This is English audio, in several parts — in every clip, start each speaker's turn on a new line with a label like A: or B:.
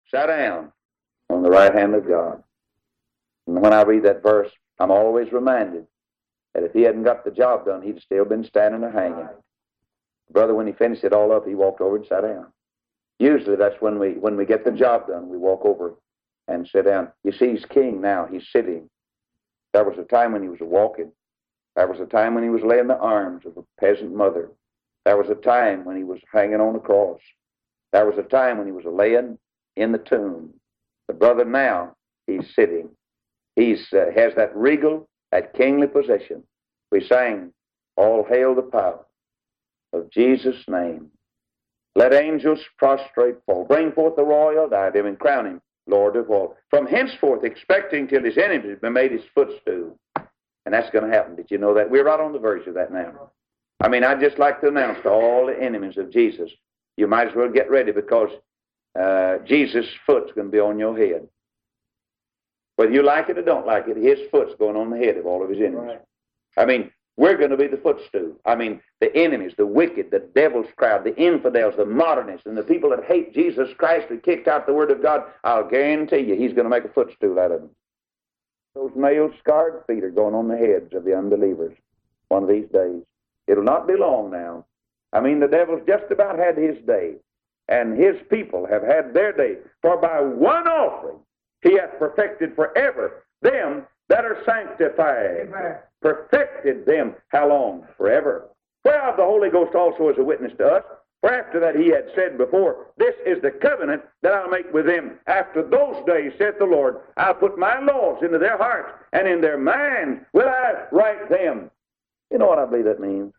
A: sat down on the right hand of God. And when I read that verse, I'm always reminded that if he hadn't got the job done, he'd still been standing or hanging. Brother, when he finished it all up, he walked over and sat down. Usually that's when we get the job done, we walk over and sit down. You see, he's king now. He's sitting. There was a time when he was walking. There was a time when he was laying in the arms of a peasant mother. There was a time when he was hanging on the cross. There was a time when he was laying in the tomb. But brother, now he's sitting. He has that regal, that kingly position. We sang, "All hail the power of Jesus' name. Let angels prostrate fall. Bring forth the royal diadem and crown him Lord of all. From henceforth expecting till his enemies be made his footstool." And that's going to happen. Did you know that? We're right on the verge of that now. I mean, I'd just like to announce to all the enemies of Jesus, you might as well get ready, because Jesus' foot's going to be on your head. Whether you like it or don't like it, his foot's going on the head of all of his enemies. Right. I mean, we're going to be the footstool. I mean, the enemies, the wicked, the devil's crowd, the infidels, the modernists, and the people that hate Jesus Christ, that kicked out the Word of God, I'll guarantee you he's going to make a footstool out of them. Those nail-scarred feet are going on the heads of the unbelievers one of these days. It'll not be long now. I mean, the devil's just about had his day, and his people have had their day. For by one offering he hath perfected forever them that are sanctified. Amen. Perfected them how long? Forever. Whereof the Holy Ghost also is a witness to us. For after that he had said before, "This is the covenant that I'll make with them. After those days, saith the Lord, I'll put my laws into their hearts, and in their minds will I write them." You know what I believe that means?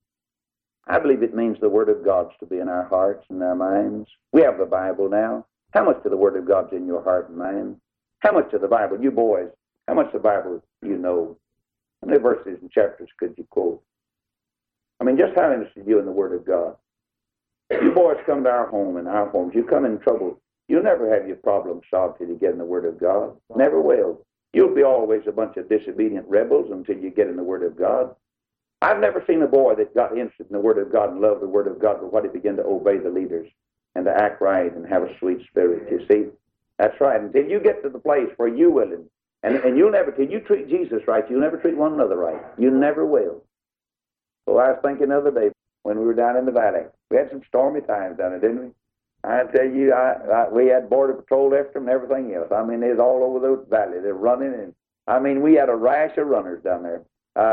A: I believe it means the Word of God's to be in our hearts and our minds. We have the Bible now. How much of the Word of God's in your heart and mind? How much of the Bible, you boys, how much of the Bible you know? How many verses and chapters could you quote? I mean, just how interested are you in the Word of God? You boys come to our home, in our homes, you come in trouble, you'll never have your problem solved till you get in the Word of God. Never will. You'll be always a bunch of disobedient rebels until you get in the Word of God. I've never seen a boy that got interested in the Word of God and loved the Word of God, but what he began to obey the leaders and to act right and have a sweet spirit, you see. That's right. Until you get to the place where you will, and you'll never, till you treat Jesus right, you'll never treat one another right. You never will. So I was thinking the other day when we were down in the valley. We had some stormy times down there, didn't we? I tell you, we had border patrol after them and everything else. I mean, they was all over the valley. They're running, and I mean, we had a rash of runners down there.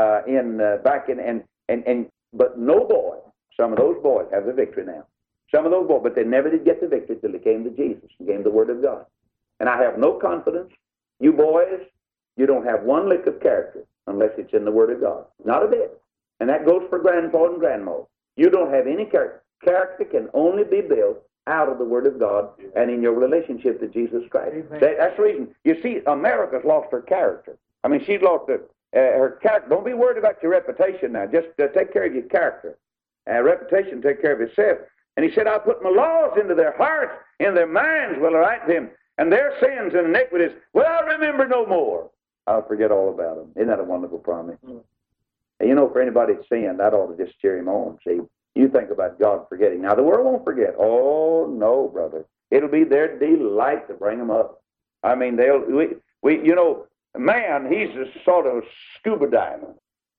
A: But no boy, some of those boys have the victory now. Some of those boys, but they never did get the victory till they came to Jesus and came to the Word of God. And I have no confidence. You boys, you don't have one lick of character unless it's in the Word of God. Not a bit. And that goes for grandpa and grandma. You don't have any character. Character can only be built out of the Word of God and in your relationship to Jesus Christ. That's the reason. You see, America's lost her character. I mean, she's lost her character. Don't be worried about your reputation now. Just take care of your character. Reputation, take care of itself. And he said, "I'll put my laws into their hearts, in their minds will I write them, and their sins and iniquities will I remember no more. I'll forget all about them." Isn't that a wonderful promise? Mm. And you know, for anybody that's sinned, that ought to just cheer him on. See, you think about God forgetting. Now, the world won't forget. Oh, no, brother. It'll be their delight to bring them up. I mean, you know, man, he's a sort of scuba diver.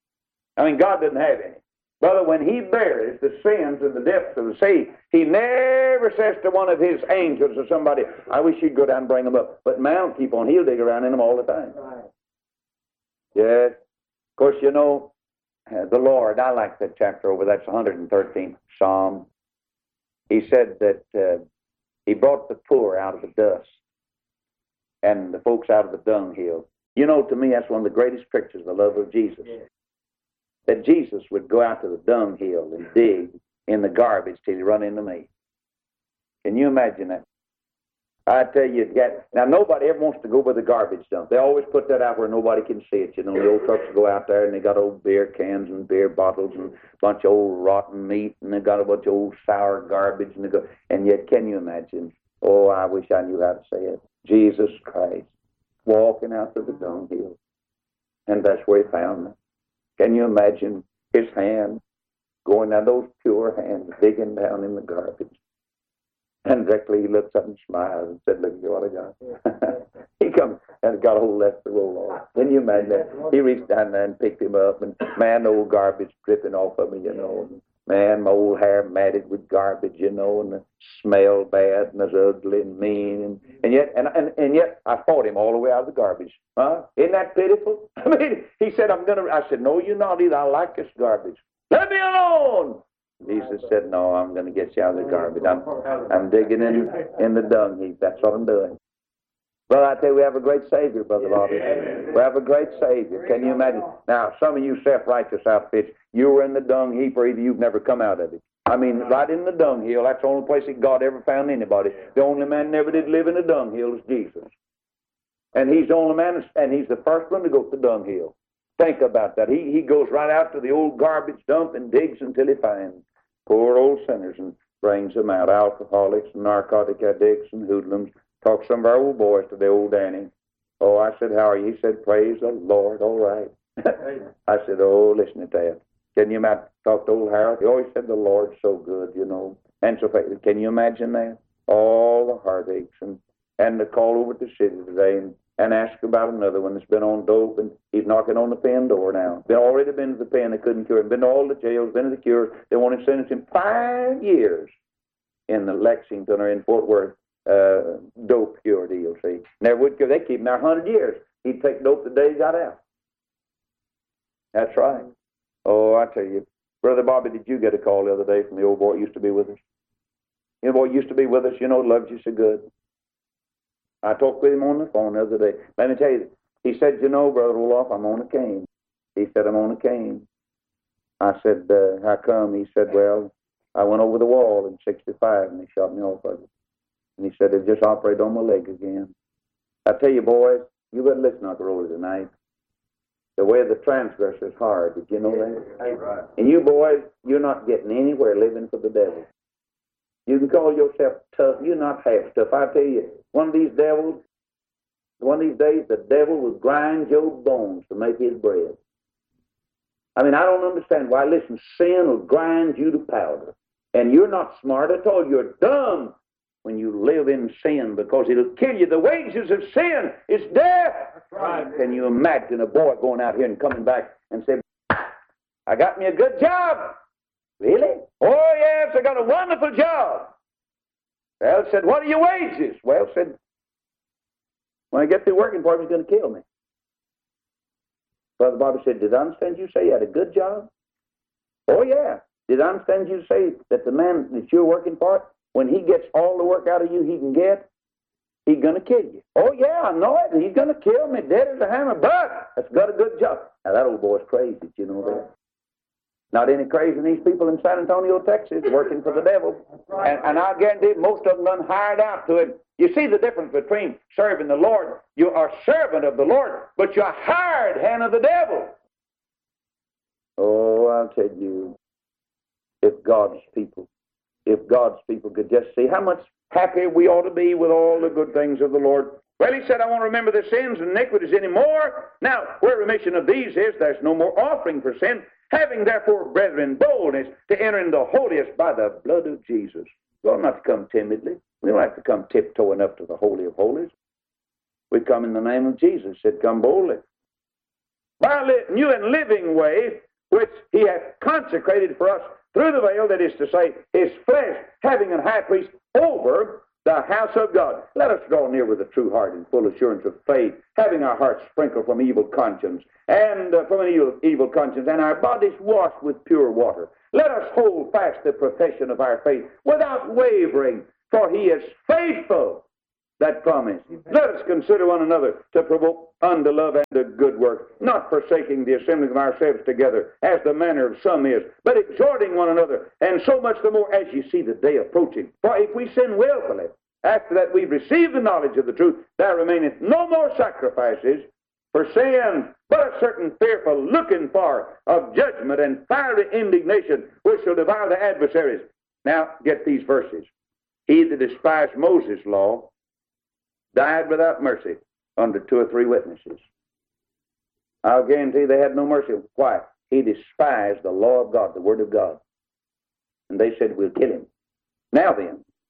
A: I mean, God doesn't have any. Brother, when he buries the sins in the depths of the sea, he never says to one of his angels or somebody, "I wish you'd go down and bring them up." But man will keep on. He'll dig around in them all the time. Right. Yes. Of course, you know, the Lord, I like that chapter over. That's 113th Psalm. He said that he brought the poor out of the dust and the folks out of the dunghill. You know, to me, that's one of the greatest pictures of the love of Jesus. Yeah. That Jesus would go out to the dunghill and dig in the garbage till he run into me. Can you imagine that? I tell you, now nobody ever wants to go by the garbage dump. They always put that out where nobody can see it. You know, the old trucks go out there and they got old beer cans and beer bottles and a bunch of old rotten meat, and they got a bunch of old sour garbage, and yet, can you imagine? Oh, I wish I knew how to say it. Jesus Christ walking out to the dunghill, and that's where he found me. Can you imagine his hand going down, those pure hands digging down in the garbage? And directly he looked up and smiled and said, look what I got. He come and got a whole left the roll off. Can you imagine that? He reached down there and picked him up, and man, the old garbage dripping off of me, you know. Man, my old hair matted with garbage, you know, and it smelled bad and it was ugly and mean. And yet I fought him all the way out of the garbage. Huh? Isn't that pitiful? I mean, he said, I said, no, you're not either. I like this garbage. Let me alone. Jesus said, no, I'm going to get you out of the garbage. I'm digging in the dung heap. That's what I'm doing. But I tell you, we have a great Savior, Brother Bobby. We have a great Savior. Can you imagine? Now, some of you self-righteous outfits, you were in the dung heap or either you've never come out of it. I mean, right in the dunghill. That's the only place that God ever found anybody. The only man never did live in the dunghill is Jesus. And he's the only man, and he's the first one to go to the dunghill. Think about that. He goes right out to the old garbage dump and digs until he finds poor old sinners and brings them out, alcoholics and narcotic addicts and hoodlums. Talked some of our old boys to the old Danny. Oh, I said, how are you? He said, praise the Lord, all right. I said, oh, listen to that. Can you imagine? Talked to old Harold. He always said the Lord's so good, you know. And so, can you imagine that? All the heartaches and the call over to the city today and ask about another one that's been on dope, and he's knocking on the pen door now. Already been to the pen, they couldn't cure him. Been to all the jails, been to the cures. They want to sentence him 5 years in the Lexington or in Fort Worth dope cure deal, see. Never would cure. They keep him there 100 years. He'd take dope the day he got out. That's right. Oh, I tell you. Brother Bobby, did you get a call the other day from the old boy that used to be with us? The old boy used to be with us, you know, loved you so good. I talked with him on the phone the other day. Let me tell you, he said, you know, Brother Roloff, I'm on a cane. He said, I'm on a cane. I said, how come? He said, well, I went over the wall in 65 and they shot me off of it. And he said, they just operated on my leg again. I tell you, boys, you better listen, Uncle Roller, tonight. The way of the transgressor is hard. Did you know that? Right. And you boys, you're not getting anywhere living for the devil. You can call yourself tough. You're not half tough. I tell you, one of these days, the devil will grind your bones to make his bread. I mean, I don't understand why. Listen, sin will grind you to powder. And you're not smart at all. You're dumb when you live in sin, because it'll kill you. The wages of sin is death. Right. Can you imagine a boy going out here and coming back and saying, I got me a good job. Really? Oh, yes, I got a wonderful job. Well, said, what are your wages? Well, said, when I get through working for him, he's going to kill me. Brother Bobby said, did I understand you say you had a good job? Oh, yeah. Did I understand you say that the man that you're working for, when he gets all the work out of you he can get, he's going to kill you? Oh, yeah, I know it. He's going to kill me dead as a hammer, but that's got a good job. Now, that old boy's crazy, you know that? Not any crazy than these people in San Antonio, Texas, working for the devil. And I guarantee most of them done hired out to him. You see the difference between serving the Lord. You are a servant of the Lord, but you're a hired hand of the devil. Oh, I'll tell you, if God's people could just see how much happier we ought to be with all the good things of the Lord. Well, he said, I won't remember the sins and iniquities anymore. Now, where remission of these is, there's no more offering for sin. Having, therefore, brethren, boldness to enter into the holiest by the blood of Jesus. We ought not to come timidly. We don't have to come tiptoeing up to the Holy of Holies. We come in the name of Jesus. Said, come boldly. By a new and living way, which he hath consecrated for us through the veil, that is to say, his flesh, having a high priest over the house of God. Let us draw near with a true heart and full assurance of faith, having our hearts sprinkled from evil conscience, and from an evil conscience, and our bodies washed with pure water. Let us hold fast the profession of our faith without wavering, for he is faithful that promise. Let us consider one another to provoke unto love and to good work, not forsaking the assembling of ourselves together, as the manner of some is, but exhorting one another, and so much the more as you see the day approaching. For if we sin willfully, after that we've received the knowledge of the truth, there remaineth no more sacrifices for sin, but a certain fearful looking for of judgment and fiery indignation, which shall devour the adversaries. Now, get these verses. He that despised Moses' law died without mercy under 2 or 3 witnesses. I'll guarantee they had no mercy. Why? He despised the law of God, the Word of God. And they said, we'll kill him. Now then,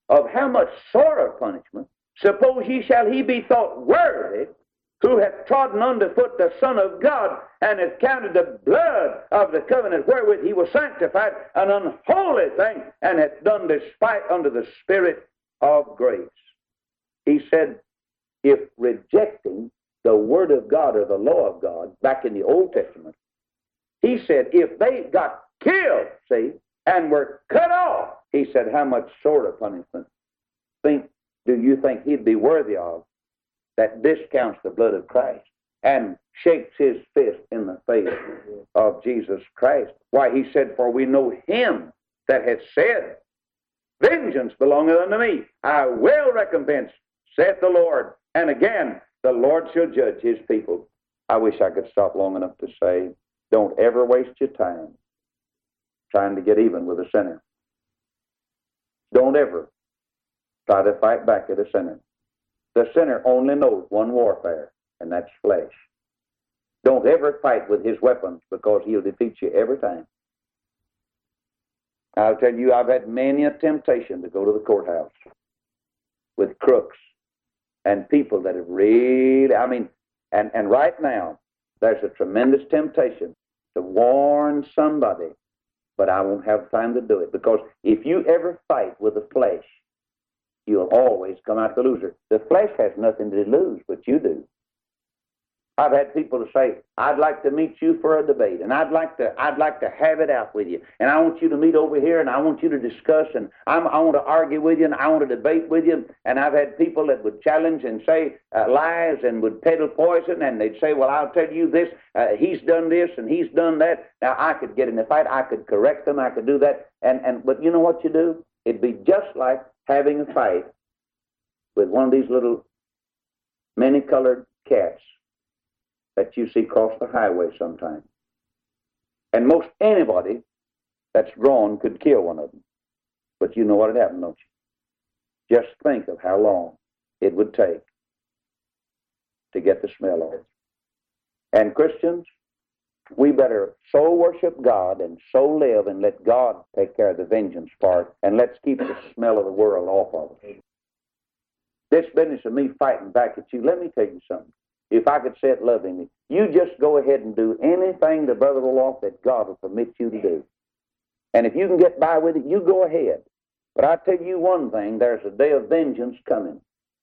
A: of how much sort of punishment, suppose ye shall he be thought worthy, who hath trodden under foot the Son of God, and hath counted the blood of the covenant wherewith he was sanctified an unholy thing, and hath done despite unto the Spirit of grace. He said, if rejecting the Word of God or the law of God back in the Old Testament, he said, if they got killed, see, and were cut off, he said, how much sort of punishment do you think he'd be worthy of that discounts the blood of Christ and shakes his fist in the face of Jesus Christ? Why, he said, for we know him that hath said, vengeance belongeth unto me, I will recompense, saith the Lord. And again, the Lord shall judge his people. I wish I could stop long enough to say, don't ever waste your time trying to get even with a sinner. Don't ever try to fight back at a sinner. The sinner only knows one warfare, and that's flesh. Don't ever fight with his weapons, because he'll defeat you every time. I'll tell you, I've had many a temptation to go to the courthouse with crooks and people that have really, and right now, there's a tremendous temptation to warn somebody, but I won't have time to do it, because if you ever fight with the flesh, you'll always come out the loser. The flesh has nothing to lose, but you do. I've had people to say, I'd like to meet you for a debate, and I'd like to have it out with you, and I want you to meet over here, and I want you to discuss, and I want to argue with you, and I want to debate with you. And I've had people that would challenge and say lies and would peddle poison, and they'd say, well, I'll tell you this, he's done this and he's done that. Now, I could get in a fight, I could correct them, I could do that, but you know what you do? It'd be just like having a fight with one of these little many-colored cats that you see cross the highway sometimes. And most anybody that's grown could kill one of them. But you know what would happen, don't you? Just think of how long it would take to get the smell off. And Christians, we better so worship God and so live and let God take care of the vengeance part, and let's keep the smell of the world off of us. This business of me fighting back at you, let me tell you something. If I could say it lovingly, you just go ahead and do anything to Brother Roloff that God will permit you to do. And if you can get by with it, you go ahead. But I tell you one thing, there's a day of vengeance coming.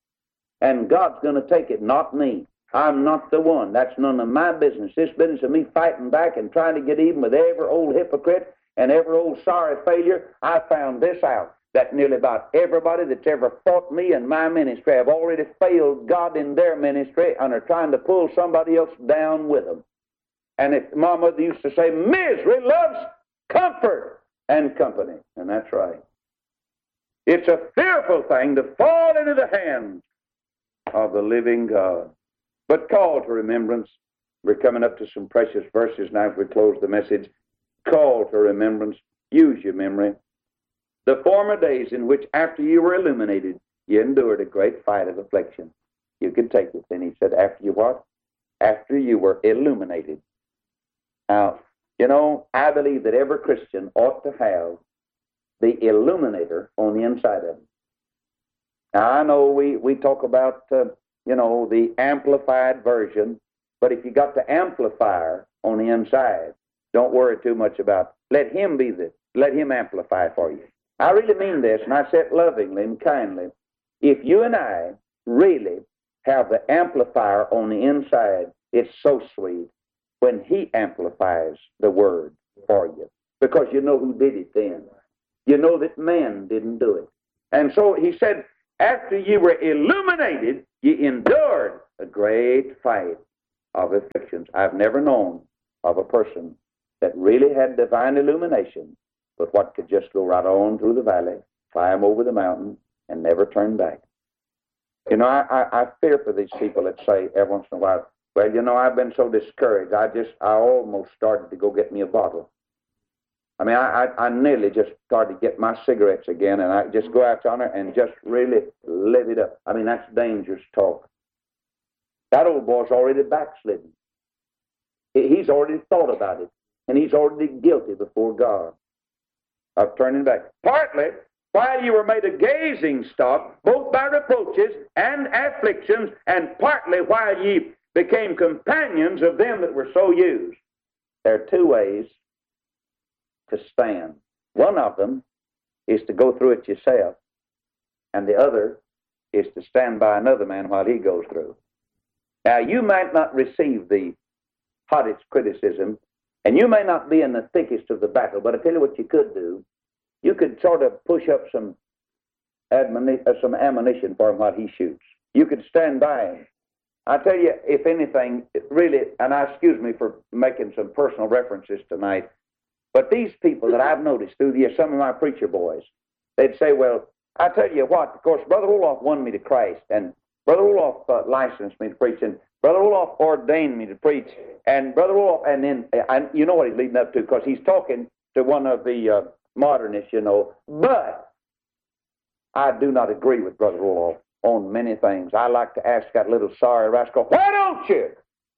A: And God's going to take it, not me. I'm not the one. That's none of my business. This business of me fighting back and trying to get even with every old hypocrite and every old sorry failure, I found this out, that nearly about everybody that's ever fought me in my ministry have already failed God in their ministry and are trying to pull somebody else down with them. And if my mother used to say, misery loves comfort and company. And that's right. It's a fearful thing to fall into the hands of the living God. But call to remembrance. We're coming up to some precious verses now as we close the message. Call to remembrance. Use your memory. The former days in which after you were illuminated, you endured a great fight of affliction. You could take it. Then he said, after you what? After you were illuminated. Now, you know, I believe that every Christian ought to have the illuminator on the inside of him. Now, I know we talk about, the amplified version, but if you got the amplifier on the inside, don't worry too much about it. Let him amplify for you. I really mean this, and I say it lovingly and kindly. If you and I really have the amplifier on the inside, it's so sweet when he amplifies the word for you, because you know who did it then. You know that man didn't do it. And so he said, after you were illuminated, you endured a great fight of afflictions. I've never known of a person that really had divine illumination, but what could just go right on through the valley, climb over the mountain, and never turn back. You know, I fear for these people that say every once in a while, well, you know, I've been so discouraged, I almost started to go get me a bottle. I mean, I nearly just started to get my cigarettes again, and I just go out yonder and just really live it up. I mean, that's dangerous talk. That old boy's already backslidden. He's already thought about it, and he's already guilty before God of turning back. Partly while you were made a gazing stock, both by reproaches and afflictions, and partly while ye became companions of them that were so used. There are two ways to stand. One of them is to go through it yourself, and the other is to stand by another man while he goes through. Now, you might not receive the hottest criticism, and you may not be in the thickest of the battle, but I tell you what you could do. You could sort of push up some ammunition for him while he shoots. You could stand by him. I tell you, if anything, really, and excuse me for making some personal references tonight, but these people that I've noticed through the years, some of my preacher boys, they'd say, well, I tell you what, of course, Brother Roloff won me to Christ, and Brother Roloff licensed me to preach, and Brother Roloff ordained me to preach, and Brother Roloff, and then, you know what he's leading up to, because he's talking to one of the modernists, you know, but I do not agree with Brother Roloff on many things. I like to ask that little sorry rascal, why don't you?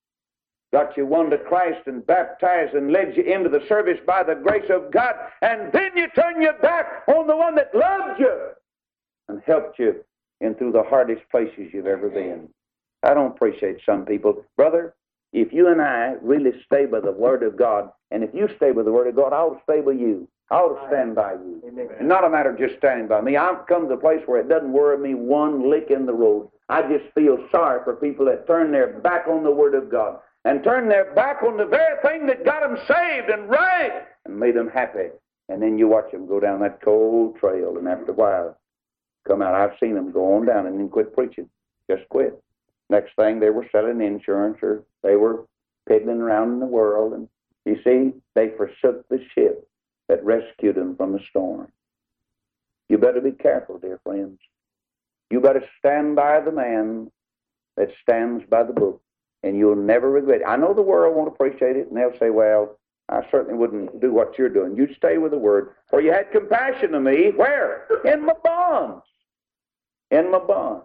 A: Got you won to Christ and baptized and led you into the service by the grace of God, and then you turn your back on the one that loved you and helped you in through the hardest places you've ever been. I don't appreciate some people. Brother, if you and I really stay by the Word of God, and if you stay by the Word of God, I'll stay by you. I'll stand by you. Amen. It's not a matter of just standing by me. I've come to a place where it doesn't worry me one lick in the road. I just feel sorry for people that turn their back on the Word of God and turn their back on the very thing that got them saved and right and made them happy. And then you watch them go down that cold trail, and after a while, come out. I've seen them go on down and then quit preaching. Just quit. Next thing, they were selling insurance, or they were piddling around in the world. And you see, they forsook the ship that rescued them from the storm. You better be careful, dear friends. You better stand by the man that stands by the book, and you'll never regret it. I know the world won't appreciate it, and they'll say, well, I certainly wouldn't do what you're doing. You'd stay with the Word. For you had compassion of me. Where? In my bonds. In my bonds.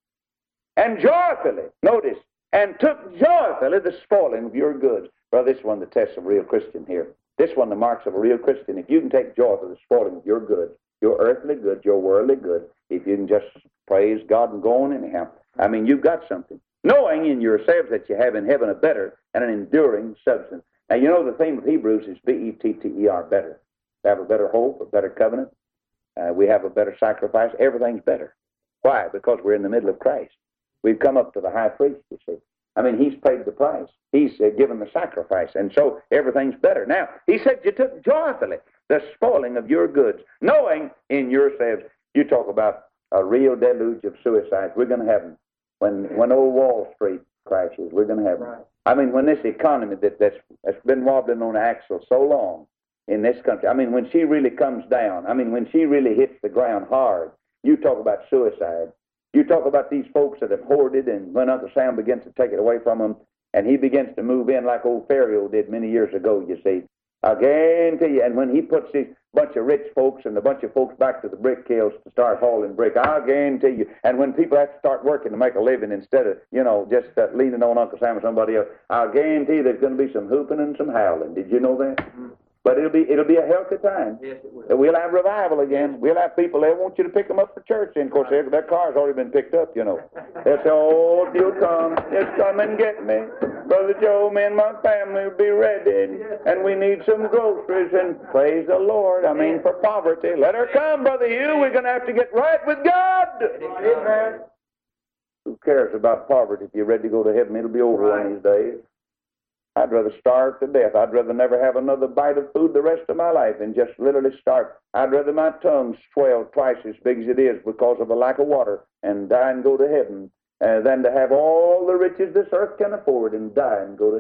A: And joyfully, notice, and took joyfully the spoiling of your goods. Well, this one, the test of a real Christian here. This one, the marks of a real Christian. If you can take joyfully the spoiling of your goods, your earthly goods, your worldly goods, if you can just praise God and go on anyhow, I mean, you've got something. Knowing in yourselves that you have in heaven a better and an enduring substance. Now, you know the theme of Hebrews is B-E-T-T-E-R, better. We have a better hope, a better covenant. We have a better sacrifice. Everything's better. Why? Because we're in the middle of Christ. We've come up to the high priest, you see. I mean, he's paid the price. He's given the sacrifice, and so everything's better. Now, he said you took joyfully the spoiling of your goods, knowing in yourselves, you talk about a real deluge of suicides. We're going to have them. When old Wall Street crashes, we're going to have them. Right. I mean, when this economy that's been wobbling on the axle so long in this country, I mean, when she really comes down, I mean, when she really hits the ground hard, you talk about suicide. You talk about these folks that have hoarded, and when Uncle Sam begins to take it away from them, and he begins to move in like old Pharaoh did many years ago, you see. I guarantee you, and when he puts these bunch of rich folks and a bunch of folks back to the brick kilns to start hauling brick, I'll guarantee you, and when people have to start working to make a living instead of, you know, just leaning on Uncle Sam or somebody else, I'll guarantee you there's going to be some hooping and some howling. Did you know that? Mm-hmm. But it'll be a healthy time. Yes, it will. We'll have revival again. We'll have people there want you to pick them up for church. And of course, their car's already been picked up, you know. They'll say, oh, if you'll come, just come and get me. Brother Joe, me and my family will be ready. And we need some groceries. And praise the Lord. I mean, for poverty. Let her come, Brother Hugh. We're going to have to get right with God. Amen. Who cares about poverty? If you're ready to go to heaven, it'll be over one of these days. I'd rather starve to death. I'd rather never have another bite of food the rest of my life than just literally starve. I'd rather my tongue swell twice as big as it is because of a lack of water and die and go to heaven than to have all the riches this earth can afford and die and go to heaven.